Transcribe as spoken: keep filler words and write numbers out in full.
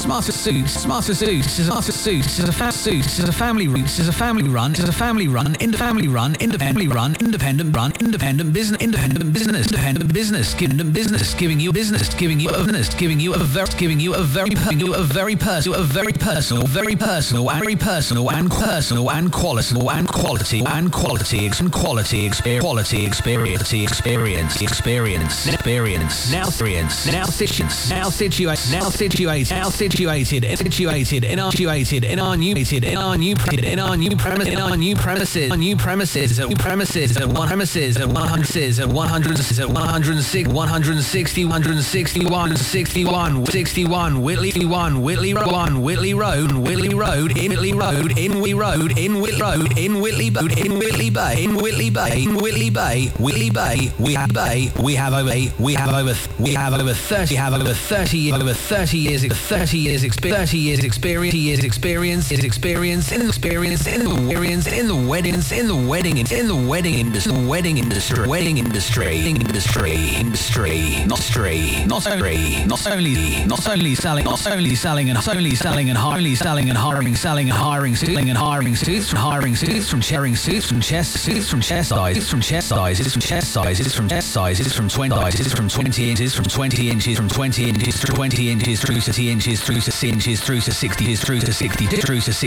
Smarter Suits, Smarter Suits, Smarter Suits is a fast suits is a family roots is a family run is a family run into family run independently run independent run independent business independent business independent business independent business giving you business giving you a business giving you a very giving you a very you a very personal a very personal very personal and very personal and personal and quality and quality and quality and quality experience quality experience experience experience experience now experience now situated now situated now situated now situated situated in our situated in our new in our new in our new premise in our new premises our new premises at premises at one premises at one hundred at one hundred at one hundred six one hundred sixty one hundred sixty-one sixty-one sixty-one Whitley one Whitley Road one Whitley Road Whitley Road in Whitley Road in Whitley Road in Whitley Road in Whitley Bay in Whitley Bay in Whitley Bay in Whitley Bay Whitley Bay we have Bay we have over we have over we have over thirty have over thirty over thirty years thirty years thirty years experience years experience is experience in experience in the experience in the weddings in the wedding in the wedding industry wedding industry wedding industry industry industry not street not only not only not only selling not only selling and only selling and only selling and hiring selling and hiring selling and hiring suits from hiring suits from sharing suits from chest suits from chest sizes from chest sizes from chest sizes from chest sizes from twenty sizes from twenty inches from twenty inches from twenty inches through twenty inches through to inches through to inches through to sixty through to sixty through to sixty